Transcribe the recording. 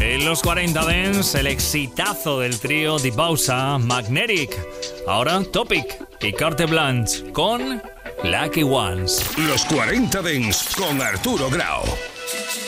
En los 40 Dance, el exitazo del trío Dibausa, Magnetic. Ahora Topic y Carte Blanche con Lucky Ones. Los 40 Dance con Arturo Grau.